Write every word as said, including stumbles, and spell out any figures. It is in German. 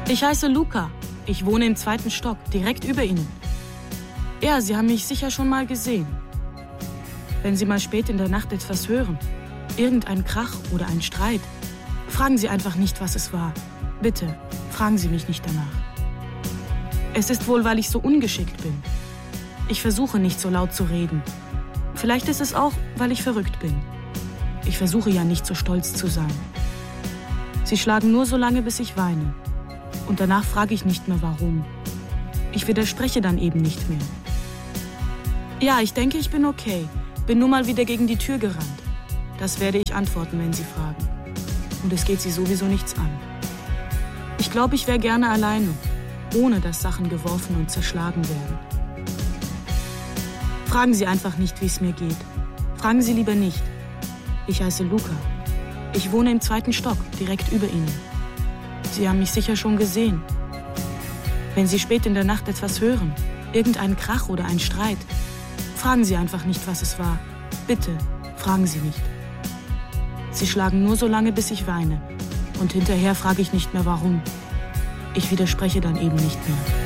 Ich heiße Luca. Ich wohne im zweiten Stock, direkt über Ihnen. Ja, Sie haben mich sicher schon mal gesehen. Wenn Sie mal spät in der Nacht etwas hören, irgendein Krach oder ein Streit, fragen Sie einfach nicht, was es war. Bitte, fragen Sie mich nicht danach. Es ist wohl, weil ich so ungeschickt bin. Ich versuche nicht so laut zu reden. Vielleicht ist es auch, weil ich verrückt bin. Ich versuche ja nicht so stolz zu sein. Sie schlagen nur so lange, bis ich weine. Und danach frage ich nicht mehr, warum. Ich widerspreche dann eben nicht mehr. Ja, ich denke, ich bin okay. Bin nur mal wieder gegen die Tür gerannt. Das werde ich antworten, wenn Sie fragen. Und es geht Sie sowieso nichts an. Ich glaube, ich wäre gerne alleine, ohne dass Sachen geworfen und zerschlagen werden. Fragen Sie einfach nicht, wie es mir geht. Fragen Sie lieber nicht. Ich heiße Luca. Ich wohne im zweiten Stock, direkt über Ihnen. Sie haben mich sicher schon gesehen. Wenn Sie spät in der Nacht etwas hören, irgendeinen Krach oder einen Streit, fragen Sie einfach nicht, was es war. Bitte, fragen Sie nicht. Sie schlagen nur so lange, bis ich weine. Und hinterher frage ich nicht mehr, warum. Ich widerspreche dann eben nicht mehr.